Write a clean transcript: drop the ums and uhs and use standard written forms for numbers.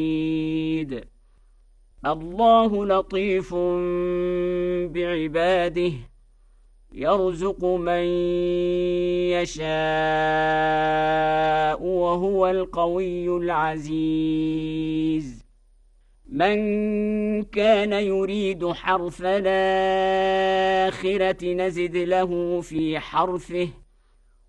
الله لطيف بعباده يرزق من يشاء وهو القوي العزيز من كان يريد حرث الآخرة نزد له في حرثه